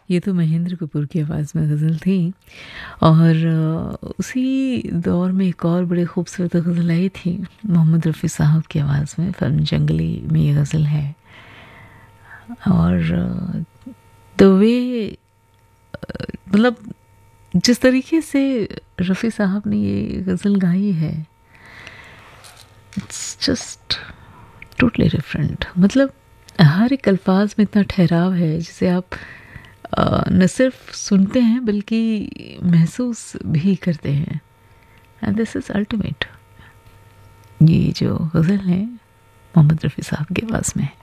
ये तो महेंद्र कपूर की आवाज़ में गज़ल थी। और उसी दौर में एक और बड़ी खूबसूरत गज़ल आई थी मोहम्मद रफ़ी साहब की आवाज़ में, फ़िल्म जंगली में ये गज़ल है। और द वे, मतलब जिस तरीके से रफ़ी साहब ने ये गज़ल गाई है, इट्स जस्ट टोटली डिफरेंट। मतलब हर एक अल्फाज में इतना ठहराव है जिसे आप न सिर्फ सुनते हैं बल्कि महसूस भी करते हैं। And this is ultimate. ये जो गज़ल है मोहम्मद रफ़ी साहब की आवाज़ में है।